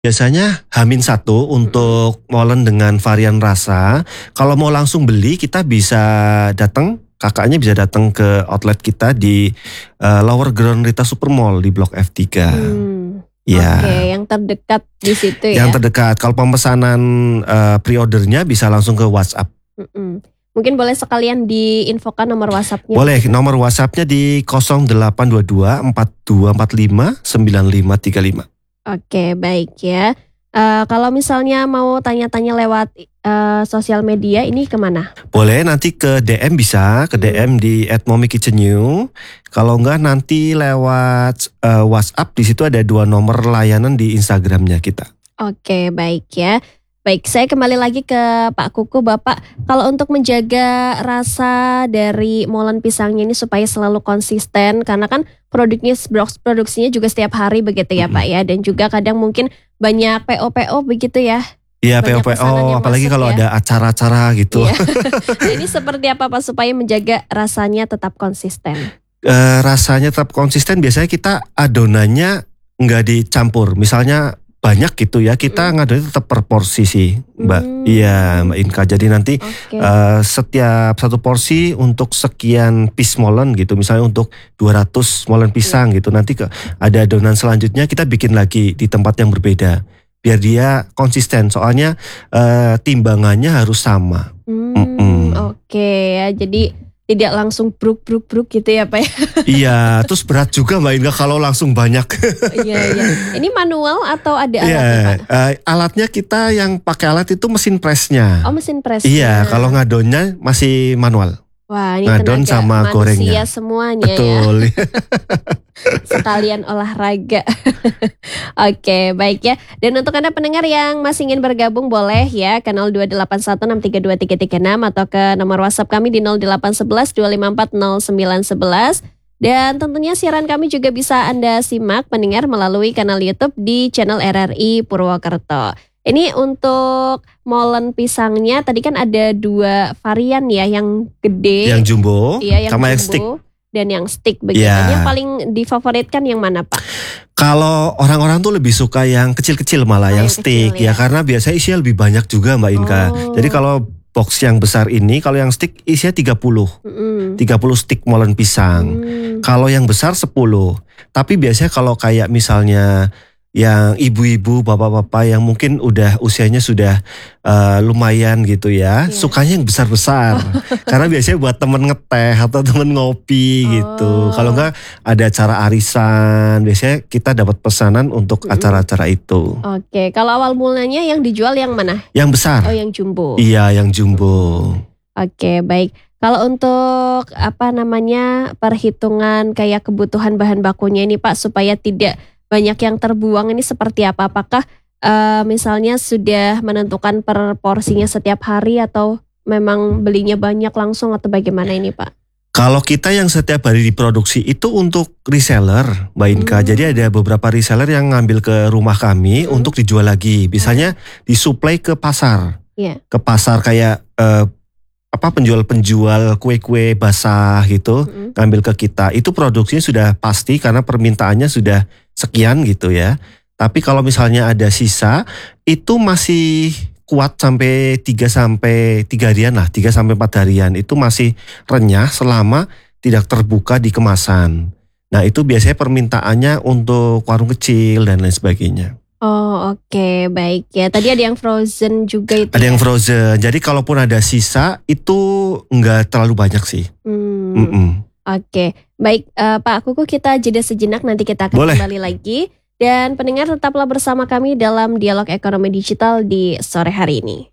Biasanya H-1 untuk molen dengan varian rasa. Kalau mau langsung beli kita bisa datang, kakaknya bisa datang ke outlet kita di Lower Ground Rita Supermall di Blok F3. Ya. Oke, yang terdekat di situ ya. Yang terdekat. Kalau pemesanan pre-ordernya bisa langsung ke WhatsApp. Mungkin boleh sekalian diinfokan nomor WhatsApp-nya. Boleh, nomor WhatsApp-nya di 0822 4245 9535. Oke, baik ya. Kalau misalnya mau tanya-tanya lewat sosial media, ini kemana? Boleh, nanti ke DM bisa, ke DM di @momikitchennew. Kalau enggak nanti lewat WhatsApp, di situ ada 2 nomor layanan di Instagramnya kita. Oke, baik ya. Baik, saya kembali lagi ke Pak Kuku. Bapak, kalau untuk menjaga rasa dari molen pisangnya ini supaya selalu konsisten, karena kan produksinya juga setiap hari begitu ya Pak ya, dan juga kadang mungkin banyak PO begitu ya. Iya, PO, apalagi kalau ada acara-acara gitu. Iya. Nah, ini seperti apa Pak supaya menjaga rasanya tetap konsisten? Rasanya tetap konsisten, biasanya kita adonannya nggak dicampur. Misalnya banyak gitu ya, kita ngadonnya tetap per porsi sih Mbak. Iya Mbak Inka, jadi nanti setiap satu porsi untuk sekian piece molen gitu. Misalnya untuk 200 molen pisang gitu, nanti ada adonan selanjutnya kita bikin lagi di tempat yang berbeda. Biar dia konsisten, soalnya timbangannya harus sama. Oke ya, jadi tidak langsung bruk gitu ya Pak ya. Iya, terus berat juga Mbak Inga kalau langsung banyak. Iya. Ini manual atau ada alatnya Pak? Alatnya kita yang pakai alat itu mesin presnya. Oh, mesin presnya. Iya, kalau ngadonnya masih manual. Wah, ini ngadon tenaga sama manusia gorengnya. Semuanya. Betul. Ya. Sekalian olahraga. Oke, baik ya. Dan untuk Anda pendengar yang masih ingin bergabung boleh ya ke 02816323336 atau ke nomor WhatsApp kami di 08112540911. Dan tentunya siaran kami juga bisa Anda simak pendengar melalui kanal YouTube di channel RRI Purwokerto. Ini untuk molen pisangnya tadi kan ada 2 varian ya, yang gede, yang jumbo, yang sama jumbo, yang stick. Dan yang stick begitu. Yang paling difavoritkan yang mana Pak? Kalau orang-orang tuh lebih suka yang kecil-kecil malah, yang stick kecil, ya karena biasanya isinya lebih banyak juga Mbak Inka. Jadi kalau box yang besar ini, kalau yang stick isinya 30 stick molen pisang. Kalau yang besar 10. Tapi biasanya kalau kayak misalnya yang ibu-ibu, bapak-bapak yang mungkin udah usianya sudah lumayan gitu ya, sukanya yang besar-besar. Karena biasanya buat temen ngeteh atau temen ngopi gitu. Kalau enggak ada acara arisan, biasanya kita dapat pesanan untuk acara-acara itu. Oke, kalau awal mulanya yang dijual yang mana? Yang besar. Oh, yang jumbo. Iya, yang jumbo. Oke, baik. Kalau untuk perhitungan kayak kebutuhan bahan bakunya ini Pak, supaya tidak banyak yang terbuang, ini seperti apa? Apakah misalnya sudah menentukan per porsinya setiap hari atau memang belinya banyak langsung atau bagaimana ini Pak? Kalau kita yang setiap hari diproduksi itu untuk reseller Mbak Inka. Jadi ada beberapa reseller yang ngambil ke rumah kami untuk dijual lagi. Misalnya disuplai ke pasar. Ke pasar kayak penjual kue-kue basah gitu, ngambil ke kita. Itu produksinya sudah pasti karena permintaannya sudah sekian gitu ya. Tapi kalau misalnya ada sisa, itu masih kuat sampai 3 harian lah, 3 sampai 4 harian. Itu masih renyah selama tidak terbuka di kemasan. Nah, itu biasanya permintaannya untuk warung kecil dan lain sebagainya. Oh, oke, baik ya. Tadi ada yang frozen juga itu. Ada yang frozen. Jadi kalaupun ada sisa itu enggak terlalu banyak sih. Oke, baik Pak Kuku, kita jeda sejenak, nanti kita akan kembali lagi. Dan pendengar tetaplah bersama kami dalam Dialog Ekonomi Digital di sore hari ini.